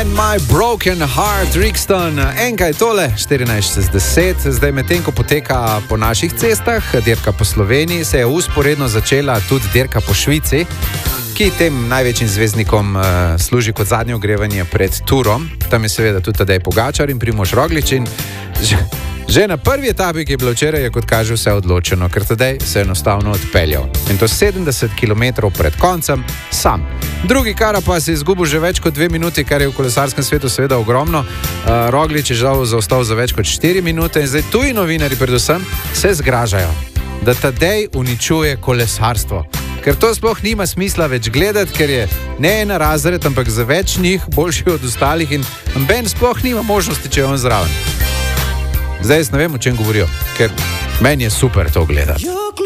And My Broken Heart, Rixton. Enkaj tole, 14:10. Zdaj medtem, ko poteka po naših cestah dirka po Sloveniji, se je usporedno začela tudi dirka po Švici, ki tem največjim zvezdnikom služi kot zadnje ogrevanje pred turom. Tam je seveda tudi Tadej Pogačar in Primož Roglič. In že na prvi etapi, ki je bilo včeraj, je kot kaže vse odločeno, ker Tadej se je enostavno odpeljal. In to 70 km pred koncem sam. Drugi kara pa se je izgubil že več kot 2 minuti, kar je v kolesarskem svetu seveda ogromno. Roglič je žal zaostal za več kot 4 minute in zdaj tuji novinari predvsem se zgražajo, da Tadej uničuje kolesarstvo. Ker to sploh nima smisla več gledati, ker je ne en razred, ampak za več njih boljši od ostalih in Ben sploh nima možnosti, če je on zraven. Zdaj jaz ne vem, o čem govorijo, ker meni je super to gledati.